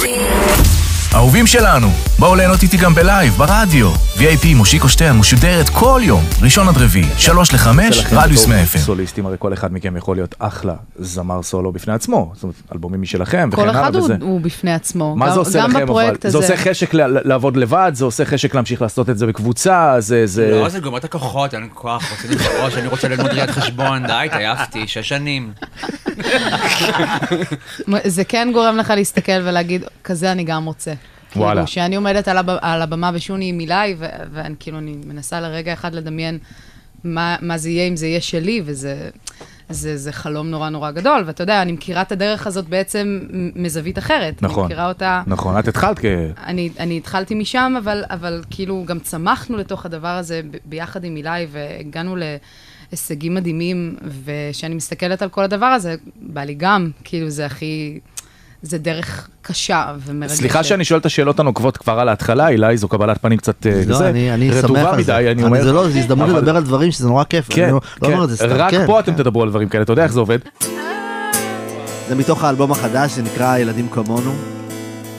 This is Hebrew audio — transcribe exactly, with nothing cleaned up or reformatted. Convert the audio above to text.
אהובים שלנו, בואו ליהנות איתי גם בלייב, ברדיו. וי איי פי מושיקו שטרן משודרת כל יום, ראשון עד רביעי, שלוש לחמש, רדיוס מאפר. סוליסטים, הרי כל אחד מכם יכול להיות אחלה זמר סולו בפני עצמו, זאת אומרת, אלבומים משלכם וכן הלאה. כל אחד הוא בפני עצמו. מה זה עושה לכם אבל? זה עושה חשק לעבוד לבד, זה עושה חשק להמשיך לעשות את זה בקבוצה, זה... לא, זה גומר את הכוחות, אין כוח, רוצה לבחוש, אני רוצה ללמוד ראיית חשבון, די, תעייפתי, שש שנים. זה כן גורם לך להסתכל ולהגיד, כזה אני גם רוצה. וואלה. שאני עומדת על הבמה ושוני מילי, ואני כאילו, אני מנסה לרגע אחד לדמיין מה זה יהיה, אם זה יהיה שלי, וזה זה חלום נורא נורא גדול, ואתה יודע, אני מכירה את הדרך הזאת בעצם מזווית אחרת. נכון. אני מכירה אותה... נכון, את התחלת כ... אני, אני התחלתי משם, אבל, אבל כאילו גם צמחנו לתוך הדבר הזה ביחד עם מילי, והגענו להישגים מדהימים, ושאני מסתכלת על כל הדבר הזה, בא לי גם, כאילו זה הכי... זה דרך קשה ומרגשת. סליחה שאני שואל את השאלות הנוקבות כבר על ההתחלה, אילי, זו קבלת פנים קצת לא, אני שמח על זה. זה לא, זה הזדמנות לדבר על דברים שזה נורא כיף. כן, רק פה אתם תדברו על דברים כאלה, אתה יודע איך זה עובד? זה מתוך האלבום החדש, זה נקרא ילדים כמונו.